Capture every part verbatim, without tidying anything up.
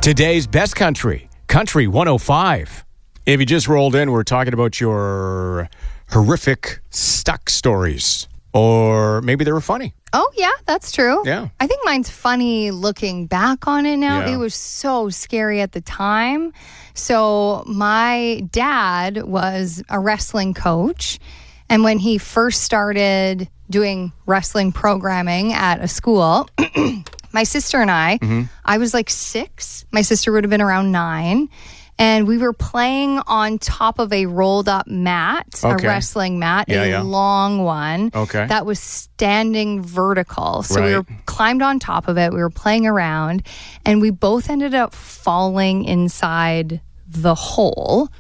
Today's best country, Country one oh five. If you just rolled in, we're talking about your horrific stuck stories. Or maybe they were funny. Oh, yeah, that's true. Yeah. I think mine's funny looking back on it now. Yeah. It was so scary at the time. So my dad was a wrestling coach. And when he first started doing wrestling programming at a school, my sister and I, mm-hmm. I was like six. My sister would have been around nine. And we were playing on top of a rolled up mat, okay. a wrestling mat, yeah, a yeah. long one okay. that was standing vertical. So right. we were climbed on top of it. We were playing around and we both ended up falling inside the hole.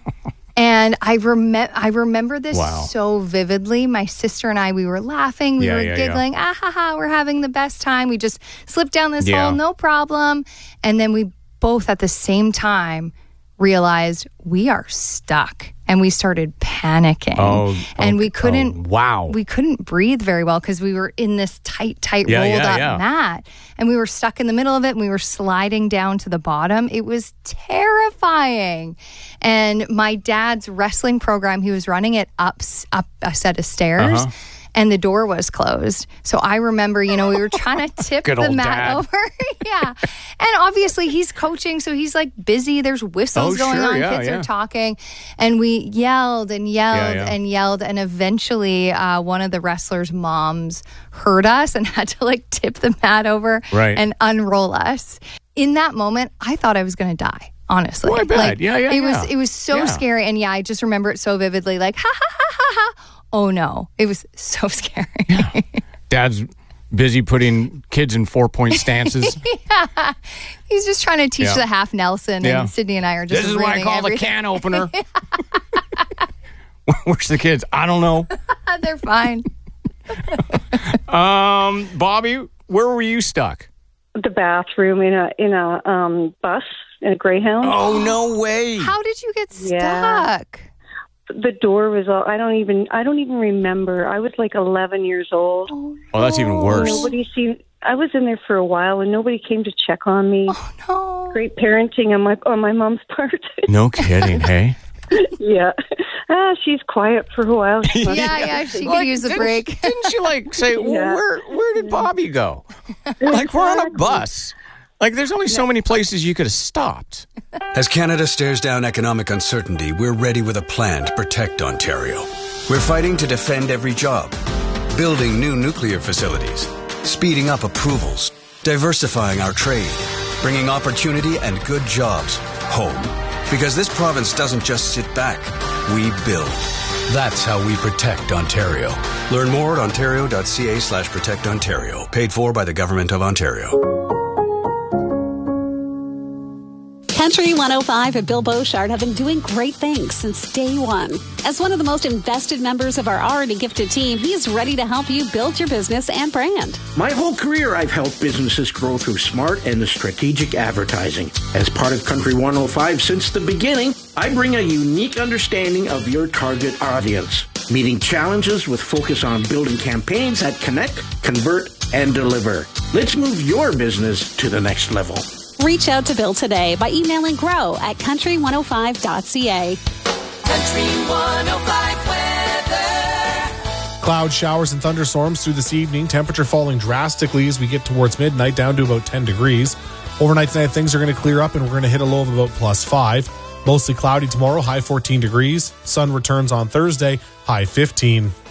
And I, rem- I remember this wow. so vividly. My sister and I, we were laughing. We yeah, were yeah, giggling. Yeah. Ah, ha, ha, we're having the best time. We just slipped down this yeah. hole, no problem. And then we both at the same time realized we are stuck. And we started panicking. Oh, and okay. we couldn't oh, wow. we couldn't breathe very well because we were in this tight, tight yeah, rolled yeah, up yeah. mat. And we were stuck in the middle of it and we were sliding down to the bottom. It was terrifying. And my dad's wrestling program, he was running it up, up a set of stairs. Uh-huh. And the door was closed. So I remember, you know, we were trying to tip the mat dad. over. yeah. And obviously he's coaching, so he's like busy. There's whistles oh, going sure, on. yeah, Kids yeah. are talking. And we yelled and yelled yeah, yeah. and yelled. And eventually uh, one of the wrestlers' moms heard us and had to like tip the mat over right. and unroll us. In that moment, I thought I was going to die. Honestly, well, I bet. Like, yeah, yeah, it yeah. was it was so yeah. scary. And yeah, I just remember it so vividly. Like, ha ha ha ha ha. Oh no, it was so scary. Yeah. Dad's busy putting kids in four-point stances. yeah. He's just trying to teach yeah. the half Nelson, yeah. and Sydney and I are just This is what I call everything. the can opener. Where's the kids? I don't know. They're fine. um, Bobby, where were you stuck? The bathroom in a in a um, bus, in a Greyhound. Oh, no way. How did you get stuck? Yeah. The door was all, I don't even, I don't even remember. I was like eleven years old. Oh, no. oh that's even worse. Nobody seemed, I was in there for a while and nobody came to check on me. Oh, no. Great parenting on my, on my mom's part. No kidding, hey? yeah. Ah, she's quiet for a while. She must yeah, be- yeah, she could Like, use a didn't- break. Didn't she like say, well, Yeah. where, where did Bobby go? Like, we're on a bus. Like, there's only so many places you could have stopped. As Canada stares down economic uncertainty, we're ready with a plan to protect Ontario. We're fighting to defend every job, building new nuclear facilities, speeding up approvals, diversifying our trade, bringing opportunity and good jobs home. Because this province doesn't just sit back, we build. That's how we protect Ontario. Learn more at ontario.ca slash protect Ontario. Paid for by the Government of Ontario. Country one oh five and Bill Beauchard have been doing great things since day one. As one of the most invested members of our already gifted team, he is ready to help you build your business and brand. My whole career, I've helped businesses grow through smart and strategic advertising. As part of Country one oh five since the beginning, I bring a unique understanding of your target audience, meeting challenges with focus on building campaigns that connect, convert, and deliver. Let's move your business to the next level. Reach out to Bill today by emailing grow at country one oh five dot c a. Country one oh five weather. Cloud showers and thunderstorms through this evening. Temperature falling drastically as we get towards midnight, down to about ten degrees. Overnight tonight, things are going to clear up and we're going to hit a low of about plus five. Mostly cloudy tomorrow, high fourteen degrees. Sun returns on Thursday, high fifteen.